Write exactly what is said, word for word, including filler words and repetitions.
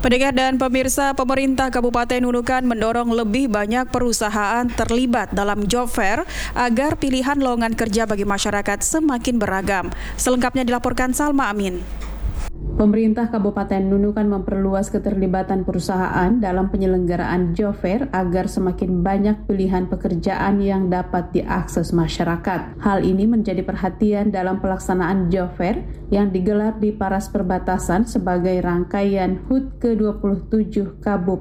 Pendengar dan pemirsa, pemerintah Kabupaten Nunukan mendorong lebih banyak perusahaan terlibat dalam job fair agar pilihan lowongan kerja bagi masyarakat semakin beragam. Selengkapnya dilaporkan Salma Amin. Pemerintah Kabupaten Nunukan memperluas keterlibatan perusahaan dalam penyelenggaraan job fair agar semakin banyak pilihan pekerjaan yang dapat diakses masyarakat. Hal ini menjadi perhatian dalam pelaksanaan job fair yang digelar di Paras Perbatasan sebagai rangkaian H U T ke dua puluh tujuh Kabupaten